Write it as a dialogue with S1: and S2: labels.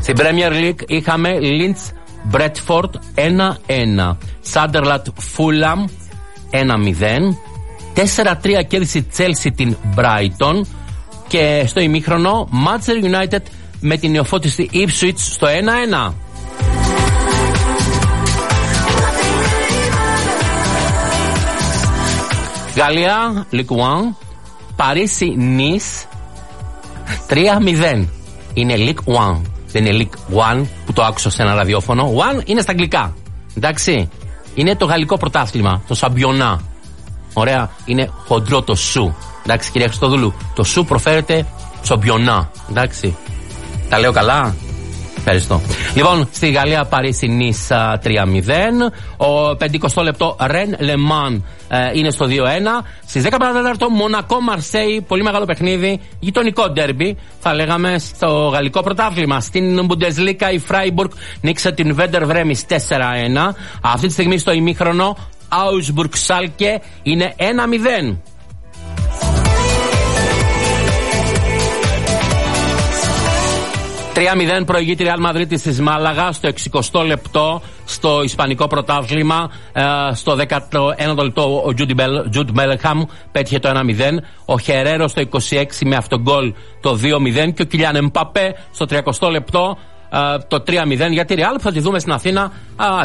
S1: Στην Premier League είχαμε Leeds Bradford 1-1. Sunderland Fulham 1-0. 4-3 κέρδισε η Chelsea την Brighton. Και στο ημίχρονο Manchester United με την νεοφώτιστη Ipswich στο 1-1. Γαλλία, Ligue 1, Παρίσι Nice 3-0. Είναι Ligue 1. Δεν είναι Ligue 1 που το άκουσα σε ένα ραδιόφωνο. 1 είναι στα αγγλικά. Εντάξει. Είναι το γαλλικό πρωτάθλημα, το Σαμπιονά. Ωραία. Είναι χοντρό το σου. Εντάξει, κυρία Χριστοδούλου. Το σου προφέρεται Σαμπιονά. Εντάξει. Τα λέω καλά. Ευχαριστώ. Λοιπόν, στη Γαλλία Παρίσι Nice 3-0. Ο 50 λεπτό Ρεν Λεμάν είναι στο 2-1. Στις 10 παρατέταρτο Μονακό Μαρσέη, πολύ μεγάλο παιχνίδι, γειτονικό ντέρμπι, θα λέγαμε, στο γαλλικό πρωτάθλημα. Στην Bundesliga η Φράιμπουργκ νίκησε την Βέντερ Βρέμις 4-1. Αυτή τη στιγμή στο ημίχρονο Augsburg Σάλκε είναι 1-0. 3-0 προηγείται η Real Madrid της Μάλαγα στο 60 λεπτό στο Ισπανικό πρωτάθλημα. Στο 19ο λεπτό ο Jude Bellingham πέτυχε το 1-0. Ο Χερέρο στο 26 με αυτογκόλ το 2-0 και ο Κιλιάν Εμπαπέ στο 30 λεπτό το 3-0 για τη Real που θα τη δούμε στην Αθήνα